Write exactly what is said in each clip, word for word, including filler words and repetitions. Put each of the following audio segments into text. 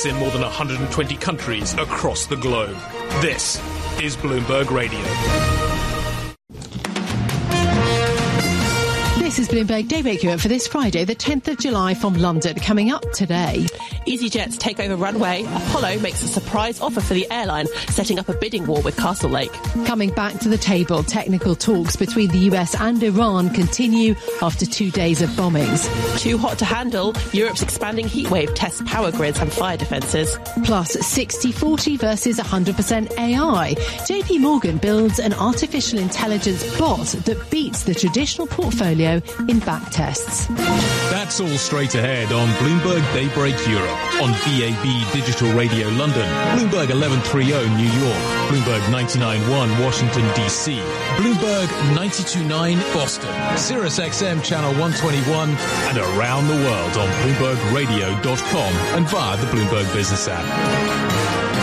in more than one hundred twenty countries across the globe. This is Bloomberg Radio. This is Bloomberg Daybreak Europe for this Friday, the tenth of July from London. Coming up today, EasyJet's take over runway. Apollo makes a surprise offer for the airline, setting up a bidding war with Castlelake. Coming back to the table, technical talks between the U S and Iran continue after two days of bombings. Too hot to handle, Europe's expanding heatwave tests power grids and fire defences. Plus sixty forty versus one hundred percent A I. J P Morgan builds an artificial intelligence bot that beats the traditional portfolio in back tests. That's all straight ahead on Bloomberg Daybreak Europe, on D A B Digital Radio London, Bloomberg eleven thirty New York, Bloomberg ninety-nine point one Washington D C, Bloomberg ninety-two point nine Boston, Sirius X M Channel one twenty-one, and around the world on Bloomberg Radio dot com and via the Bloomberg Business app.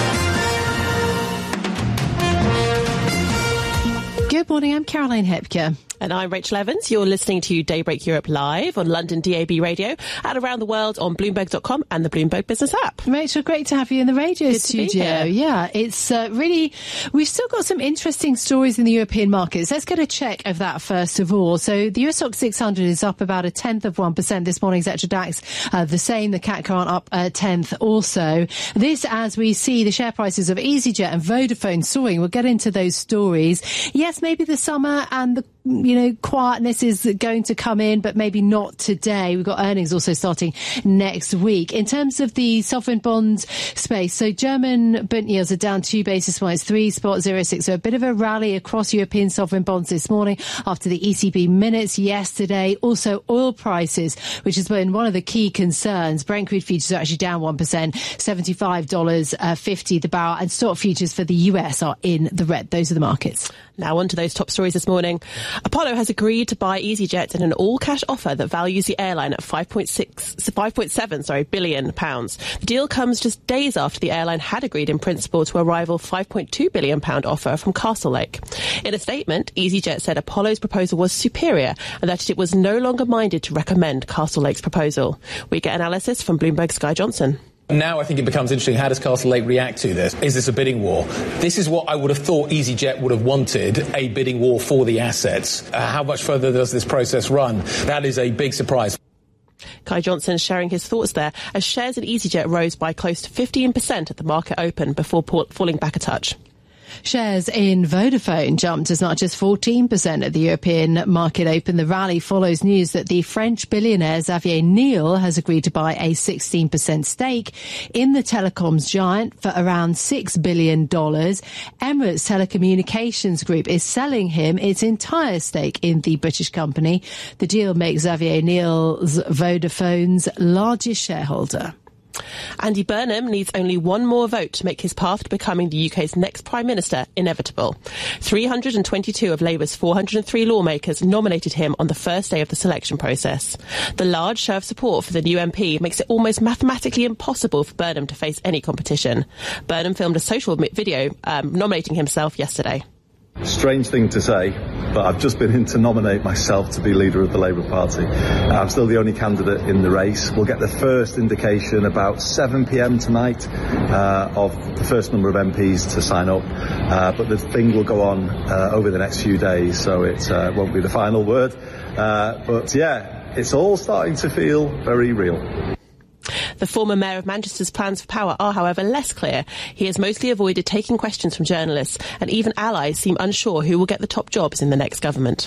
Good morning, I'm Caroline Hepker. And I'm Rachel Evans. You're listening to Daybreak Europe live on London D A B Radio and around the world on Bloomberg dot com and the Bloomberg Business app. Rachel, great to have you in the radio Good studio. Yeah, it's uh, really, we've still got some interesting stories in the European markets. Let's get a check of that first of all. So the U S Stoxx six hundred is up about a tenth of one percent this morning. Xetra DAX uh, the same. The C A C aren't up a tenth also. This as we see the share prices of EasyJet and Vodafone soaring. We'll get into those stories. Yes, maybe the summer and the you know, quietness is going to come in, but maybe not today. We've got earnings also starting next week. In terms of the sovereign bond space, so German Bund yields are down two basis points, three point zero six. So a bit of a rally across European sovereign bonds this morning after the E C B minutes yesterday. Also oil prices, which has been one of the key concerns. Brent crude futures are actually down one percent, seventy-five dollars fifty the barrel, and stock futures for the U S are in the red. Those are the markets. Now on to those top stories this morning. Apollo has agreed to buy EasyJet in an all-cash offer that values the airline at five point six, five point seven, sorry, billion pounds. The deal comes just days after the airline had agreed in principle to a rival five point two billion pound offer from Castlelake. In a statement, EasyJet said Apollo's proposal was superior and that it was no longer minded to recommend Castlelake's proposal. We get analysis from Bloomberg's Guy Johnson. Now I think it becomes interesting, how does Castlelake react to this? Is this a bidding war? This is what I would have thought EasyJet would have wanted, a bidding war for the assets. Uh, how much further does this process run? That is a big surprise. Guy Johnson sharing his thoughts there as shares in EasyJet rose by close to fifteen percent at the market open before falling back a touch. Shares in Vodafone jumped as much as fourteen percent at the European market open. The rally follows news that the French billionaire Xavier Niel has agreed to buy a sixteen percent stake in the telecoms giant for around six billion dollars. Emirates Telecommunications Group is selling him its entire stake in the British company. The deal makes Xavier Niel's Vodafone's largest shareholder. Andy Burnham needs only one more vote to make his path to becoming the U K's next Prime Minister inevitable. three hundred twenty-two of Labour's four hundred three lawmakers nominated him on the first day of the selection process. The large show of support for the new M P makes it almost mathematically impossible for Burnham to face any competition. Burnham filmed a social video um, nominating himself yesterday. Strange thing to say, but I've just been in to nominate myself to be leader of the Labour Party. I'm still the only candidate in the race. We'll get the first indication about seven p.m. tonight uh, of the first number of M Ps to sign up, uh, but the thing will go on uh, over the next few days, so it uh, won't be the final word. Uh, but yeah, it's all starting to feel very real. The former mayor of Manchester's plans for power are, however, less clear. He has mostly avoided taking questions from journalists, and even allies seem unsure who will get the top jobs in the next government.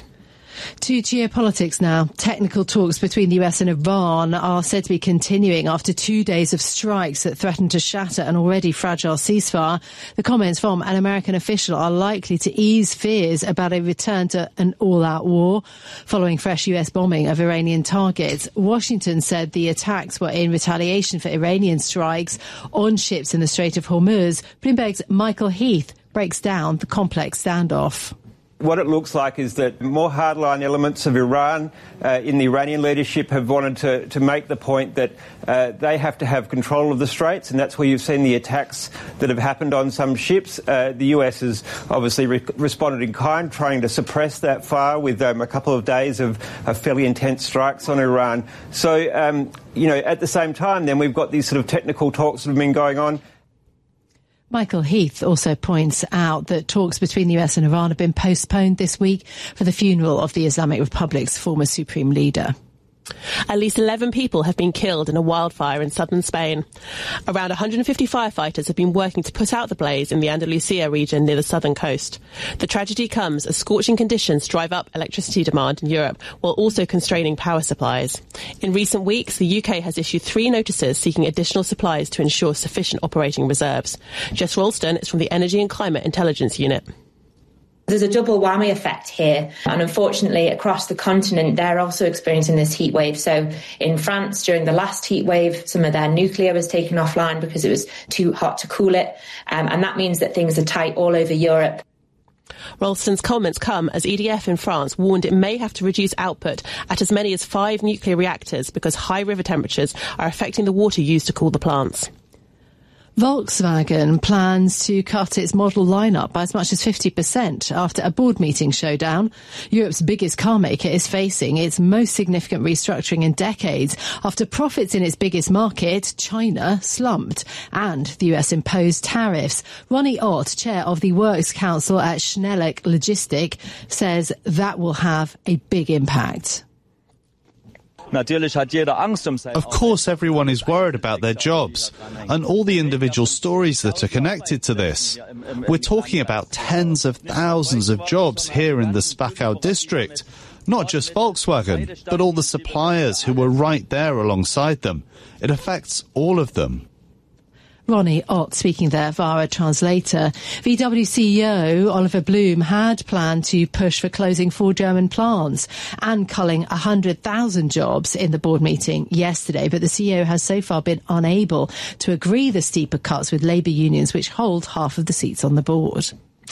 To geopolitics now. Technical talks between the U S and Iran are said to be continuing after two days of strikes that threaten to shatter an already fragile ceasefire. The comments from an American official are likely to ease fears about a return to an all-out war following fresh U S bombing of Iranian targets. Washington said the attacks were in retaliation for Iranian strikes on ships in the Strait of Hormuz. Bloomberg's Michael Heath breaks down the complex standoff. What it looks like is that more hardline elements of Iran uh, in the Iranian leadership have wanted to, to make the point that uh, they have to have control of the Straits, and that's where you've seen the attacks that have happened on some ships. Uh, the U S has obviously re- responded in kind, trying to suppress that fire with um, a couple of days of, of fairly intense strikes on Iran. So, um, you know, at the same time, then we've got these sort of technical talks that have been going on. Michael Heath also points out that talks between the U S and Iran have been postponed this week for the funeral of the Islamic Republic's former supreme leader. At least eleven people have been killed in a wildfire in southern Spain. Around one hundred fifty firefighters have been working to put out the blaze in the Andalusia region near the southern coast. The tragedy comes as scorching conditions drive up electricity demand in Europe while also constraining power supplies. In recent weeks, the U K has issued three notices seeking additional supplies to ensure sufficient operating reserves. Jess Ralston is from the Energy and Climate Intelligence Unit. There's a double whammy effect here, and unfortunately across the continent they're also experiencing this heat wave. So in France during the last heat wave, some of their nuclear was taken offline because it was too hot to cool it, um, and that means that things are tight all over Europe. Ralston's comments come as E D F in France warned it may have to reduce output at as many as five nuclear reactors because high river temperatures are affecting the water used to cool the plants. Volkswagen plans to cut its model lineup by as much as fifty percent after a board meeting showdown. Europe's biggest car maker is facing its most significant restructuring in decades after profits in its biggest market, China, slumped and the U S imposed tariffs. Ronnie Ott, chair of the Works Council at Schnelec Logistic, says that will have a big impact. Of course, everyone is worried about their jobs and all the individual stories that are connected to this. We're talking about tens of thousands of jobs here in the Spachau district. Not just Volkswagen, but all the suppliers who were right there alongside them. It affects all of them. Ronnie Ott speaking there via a translator. V W C E O Oliver Bloom had planned to push for closing four German plants and culling one hundred thousand jobs in the board meeting yesterday, but the C E O has so far been unable to agree the steeper cuts with labour unions, which hold half of the seats on the board.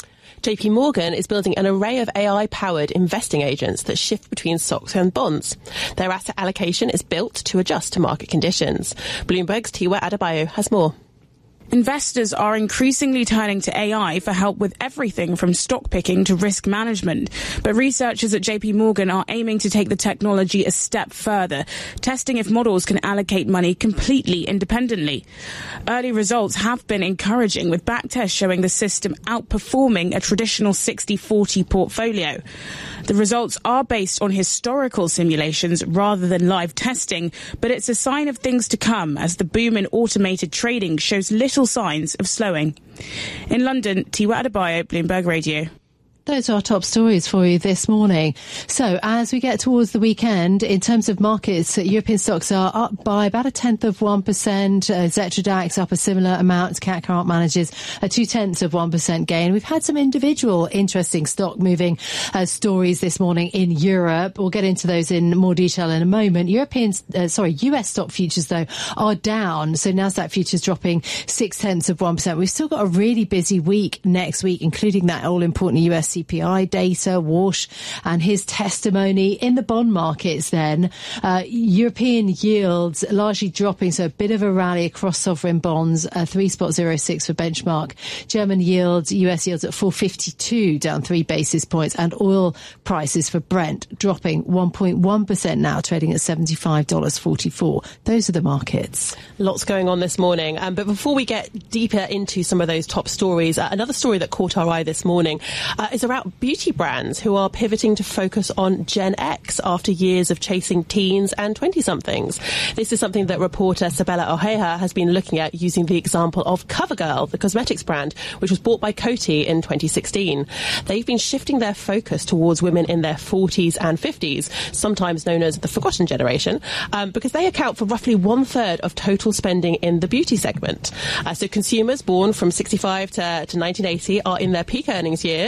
J P Morgan is building an array of A I-powered investing agents that shift between stocks and bonds. Their asset allocation is built to adjust to market conditions. Bloomberg's Tiwa Adebayo has more. Investors are increasingly turning to A I for help with everything from stock picking to risk management. But researchers at J P Morgan are aiming to take the technology a step further, testing if models can allocate money completely independently. Early results have been encouraging, with backtests showing the system outperforming a traditional sixty forty portfolio. The results are based on historical simulations rather than live testing, but it's a sign of things to come as the boom in automated trading shows little signs of slowing. In London, Tiwa Adebayo, Bloomberg Radio. Those are our top stories for you this morning. So as we get towards the weekend, in terms of markets, European stocks are up by about a tenth of one percent. Uh, Xetra DAX up a similar amount. C A C Carant manages a two-tenths of one percent gain. We've had some individual interesting stock moving uh, stories this morning in Europe. We'll get into those in more detail in a moment. European, uh, sorry, U S stock futures, though, are down. So Nasdaq futures dropping six-tenths of one percent. We've still got a really busy week next week, including that all-important U S C P I data, Walsh and his testimony. In the bond markets then, uh, European yields largely dropping, so a bit of a rally across sovereign bonds, uh, three point zero six for benchmark. German yields, U S yields at four fifty-two, down three basis points, and oil prices for Brent dropping one point one percent now, trading at seventy-five dollars forty-four. Those are the markets. Lots going on this morning. Um, but before we get deeper into some of those top stories, uh, another story that caught our eye this morning uh, is around beauty brands who are pivoting to focus on Gen X after years of chasing teens and twenty-somethings. This is something that reporter Sabella Ojeja has been looking at using the example of CoverGirl, the cosmetics brand, which was bought by Coty in twenty sixteen. They've been shifting their focus towards women in their forties and fifties, sometimes known as the forgotten generation, um, because they account for roughly one-third of total spending in the beauty segment. Uh, so consumers born from sixty-five to, to nineteen eighty are in their peak earnings years,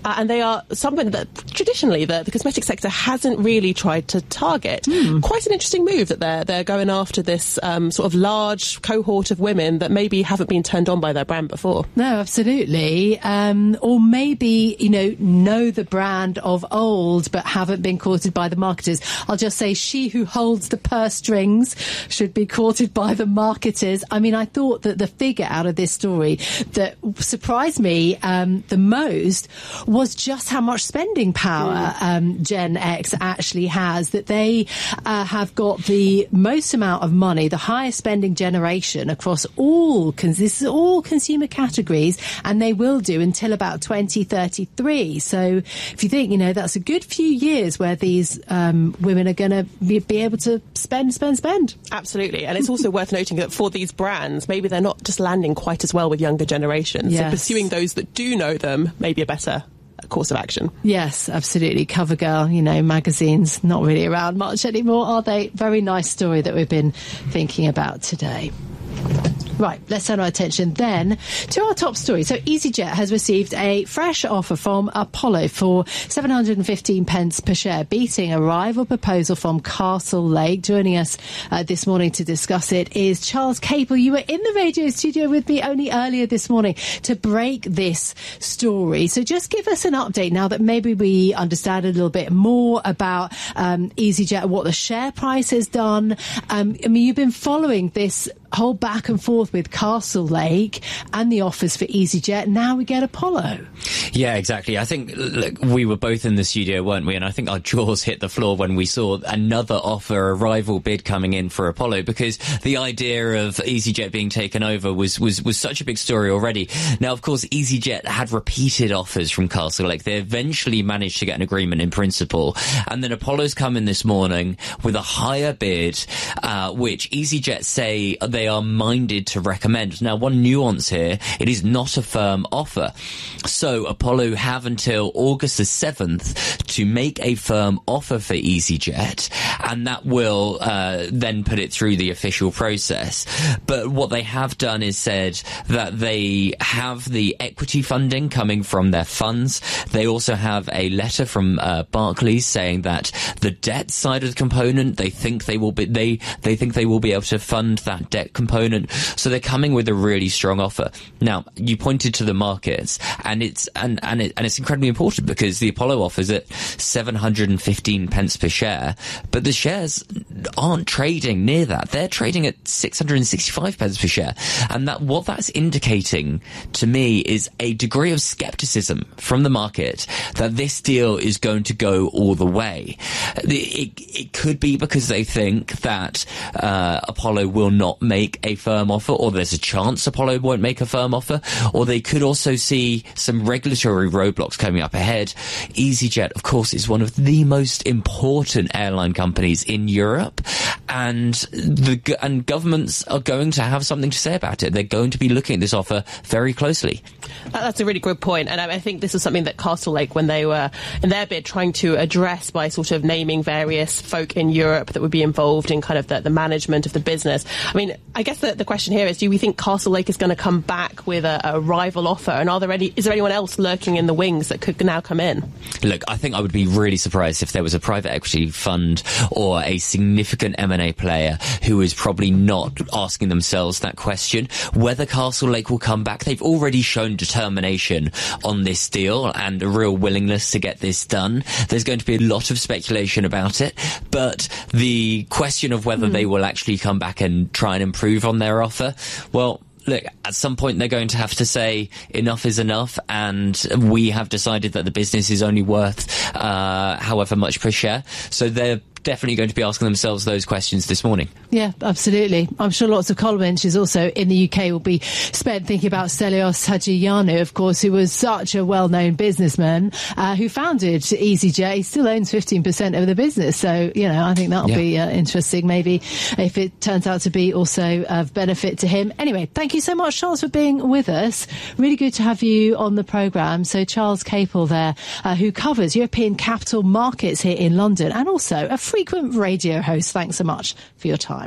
Uh, and they are something that traditionally the, the cosmetic sector hasn't really tried to target. Mm. Quite an interesting move that they're they're going after this um, sort of large cohort of women that maybe haven't been turned on by their brand before. No, absolutely. Um, or maybe, you know, know the brand of old but haven't been courted by the marketers. I'll just say she who holds the purse strings should be courted by the marketers. I mean, I thought that the figure out of this story that surprised me um, the most was just how much spending power um, Gen X actually has, that they uh, have got the most amount of money, the highest spending generation across all, cons- this is all consumer categories, and they will do until about twenty thirty-three. So if you think, you know, that's a good few years where these um, women are going to be, be able to spend, spend, spend. Absolutely. And it's also worth noting that for these brands, maybe they're not just landing quite as well with younger generations. Yes. So pursuing those that do know them may be a better course of action. Yes, absolutely. CoverGirl, you know, magazines not really around much anymore, are they? Very nice story that we've been thinking about today. Right, let's turn our attention then to our top story. So EasyJet has received a fresh offer from Apollo for seven hundred fifteen pence per share, beating a rival proposal from Castlelake. Joining us uh, this morning to discuss it is Charles Capel. You were in the radio studio with me only earlier this morning to break this story. So just give us an update now that maybe we understand a little bit more about um, EasyJet, what the share price has done. Um, I mean, you've been following this whole back and forth with Castlelake and the offers for EasyJet. Now we get Apollo. Yeah, exactly. I think, look, we were both in the studio, weren't we? And I think our jaws hit the floor when we saw another offer, a rival bid coming in for Apollo, because the idea of EasyJet being taken over was, was, was such a big story already. Now, of course, EasyJet had repeated offers from Castlelake. They eventually managed to get an agreement in principle. And then Apollo's come in this morning with a higher bid, uh, which EasyJet say they are minded to recommend. Now, one nuance here, it is not a firm offer. So Apollo have until August the seventh to make a firm offer for EasyJet, and that will uh, then put it through the official process. But what they have done is said that they have the equity funding coming from their funds. They also have a letter from uh, Barclays saying that the debt side of the component, they think they will be they they think they will be able to fund that debt component. So they're coming with a really strong offer. Now, you pointed to the markets, and it's and and, it, and it's incredibly important because the Apollo offers at seven hundred fifteen pence per share, but the shares aren't trading near that. They're trading at six hundred sixty-five pence per share, and that what that's indicating to me is a degree of skepticism from the market that this deal is going to go all the way. It, it, it could be because they think that uh, Apollo will not make a firm offer, or there's a chance Apollo won't make a firm offer, or they could also see some regulatory roadblocks coming up ahead. EasyJet, of course, is one of the most important airline companies in Europe, and the and governments are going to have something to say about it. They're going to be looking at this offer very closely. That's a really good point, and I think this is something that Castlelake, when they were in their bid trying to address by sort of naming various folk in Europe that would be involved in kind of the, the management of the business. I mean, I guess the, the question here is, do we think Castlelake is going to come back with a, a rival offer, and are there any, is there anyone else lurking in the wings that could now come in? Look, I think I would be really surprised if there was a private equity fund or a significant M and A player who is probably not asking themselves that question. Whether Castlelake will come back, they've already shown determination on this deal and a real willingness to get this done. There's going to be a lot of speculation about it, but the question of whether mm. they will actually come back and try and improve on their offer, well, look, at some point they're going to have to say enough is enough, and we have decided that the business is only worth uh, however much per share. So they're definitely going to be asking themselves those questions this morning. Yeah, absolutely. I'm sure lots of column inches also in the U K will be spent thinking about Stelios Hadjiantou, of course, who was such a well-known businessman uh, who founded EasyJet. He still owns fifteen percent of the business. So, you know, I think that'll yeah. be uh, interesting, maybe, if it turns out to be also of benefit to him. Anyway, thank you so much, Charles, for being with us. Really good to have you on the programme. So Charles Capel there, uh, who covers European capital markets here in London, and also a frequent radio host. Thanks so much for your time.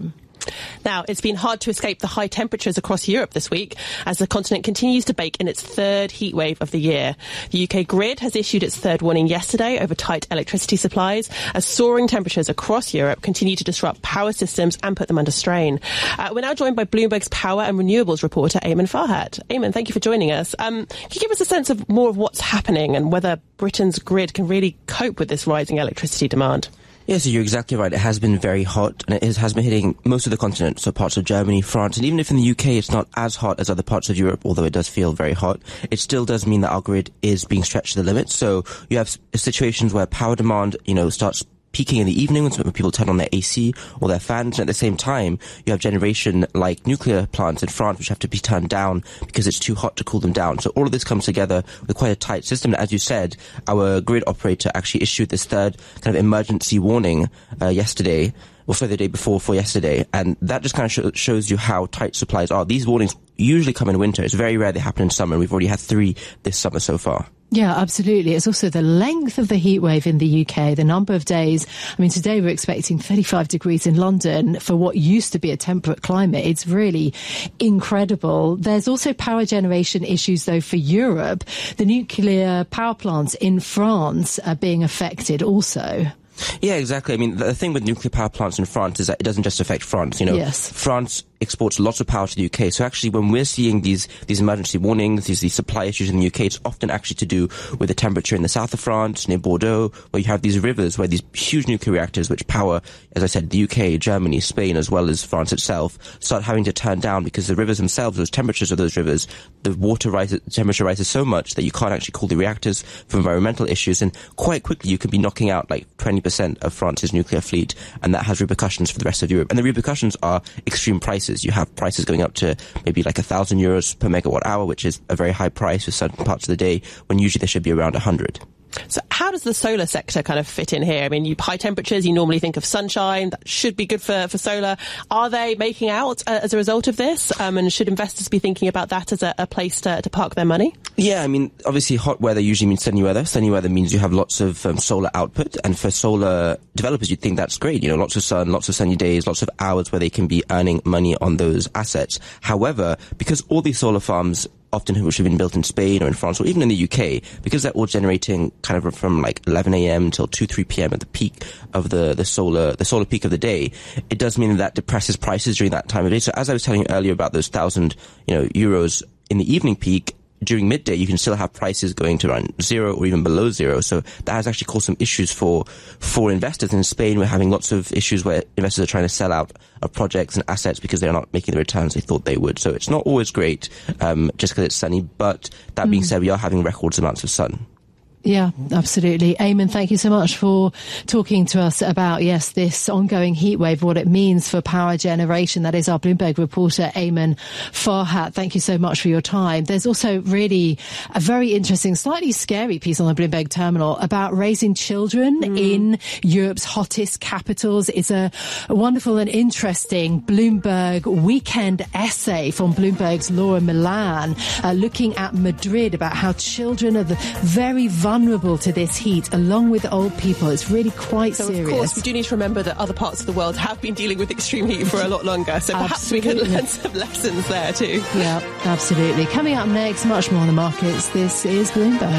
Now, it's been hard to escape the high temperatures across Europe this week as the continent continues to bake in its third heat wave of the year. The U K grid has issued its third warning yesterday over tight electricity supplies as soaring temperatures across Europe continue to disrupt power systems and put them under strain. Uh, we're now joined by Bloomberg's power and renewables reporter, Eamon Farhat. Eamon, thank you for joining us. Um, can you give us a sense of more of what's happening and whether Britain's grid can really cope with this rising electricity demand? Yeah, so you're exactly right. It has been very hot, and it is, has been hitting most of the continent, so parts of Germany, France, and even if in the U K it's not as hot as other parts of Europe, although it does feel very hot, it still does mean that our grid is being stretched to the limit. So you have situations where power demand, you know, starts peaking in the evening when people turn on their A C or their fans, and at the same time you have generation like nuclear plants in France which have to be turned down because it's too hot to cool them down. So all of this comes together with quite a tight system. As you said, our grid operator actually issued this third kind of emergency warning uh, yesterday, or for the day before for yesterday, and that just kind of sh- shows you how tight supplies are. These warnings usually come in winter. It's very rare they happen in summer, and we've already had three this summer so far. Yeah, absolutely. It's also the length of the heat wave in the U K, the number of days. I mean, today we're expecting thirty-five degrees in London for what used to be a temperate climate. It's really incredible. There's also power generation issues, though, for Europe. The nuclear power plants in France are being affected also. Yeah, exactly. I mean, the thing with nuclear power plants in France is that it doesn't just affect France. You know, yes. France exports lots of power to the U K. So actually, when we're seeing these these emergency warnings, these, these supply issues in the U K, it's often actually to do with the temperature in the south of France, near Bordeaux, where you have these rivers where these huge nuclear reactors, which power, as I said, the U K, Germany, Spain, as well as France itself, start having to turn down because the rivers themselves, those temperatures of those rivers, the water rises, temperature rises so much that you can't actually cool the reactors for environmental issues. And quite quickly, you can be knocking out like twenty percent of France's nuclear fleet, and that has repercussions for the rest of Europe. And the repercussions are extreme prices. You have prices going up to maybe like a thousand euros per megawatt hour, which is a very high price for certain parts of the day, when usually there should be around a hundred. So how does the solar sector kind of fit in here? I mean, you high temperatures, you normally think of sunshine. That should be good for, for solar. Are they making out uh, as a result of this? Um, and should investors be thinking about that as a, a place to, to park their money? Yeah, I mean, obviously hot weather usually means sunny weather. Sunny weather means you have lots of um, solar output. And for solar developers, you'd think that's great. You know, lots of sun, lots of sunny days, lots of hours where they can be earning money on those assets. However, because all these solar farms often which have been built in Spain or in France or even in the U K, because they're all generating kind of from like eleven a.m. till two, three p.m. at the peak of the, the solar, the solar peak of the day, it does mean that, that depresses prices during that time of day. So as I was telling you earlier about those thousand, you know, euros in the evening peak, during midday, you can still have prices going to around zero or even below zero. So that has actually caused some issues for, for investors. In Spain, we're having lots of issues where investors are trying to sell out of projects and assets because they're not making the returns they thought they would. So it's not always great, um, just because it's sunny. But that being mm. said, we are having record amounts of sun. Yeah, absolutely. Eamon, thank you so much for talking to us about, yes, this ongoing heat wave, what it means for power generation. That is our Bloomberg reporter, Eamon Farhat. Thank you so much for your time. There's also really a very interesting, slightly scary piece on the Bloomberg terminal about raising children mm. in Europe's hottest capitals. It's a, a wonderful and interesting Bloomberg weekend essay from Bloomberg's Laura Milan, uh, looking at Madrid, about how children are the very vulnerable vulnerable to this heat, along with old people. It's really quite so serious. Of course, we do need to remember that other parts of the world have been dealing with extreme heat for a lot longer, so perhaps absolutely. we can learn some lessons there too. Yeah, absolutely. Coming up next, much more on the markets. This is Bloomberg.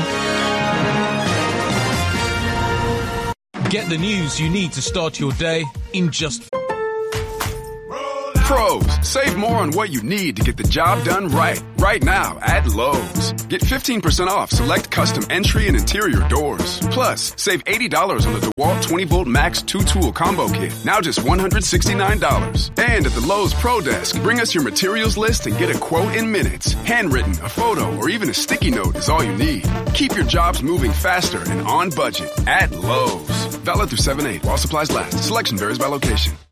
Get the news you need to start your day in just... Pros, save more on what you need to get the job done right. Right now at Lowe's. Get fifteen percent off select custom entry and interior doors. Plus, save eighty dollars on the DeWalt twenty volt Max two tool combo kit. Now just one hundred sixty-nine dollars. And at the Lowe's Pro Desk, bring us your materials list and get a quote in minutes. Handwritten, a photo, or even a sticky note is all you need. Keep your jobs moving faster and on budget at Lowe's. Valid through seven eight while supplies last. Selection varies by location.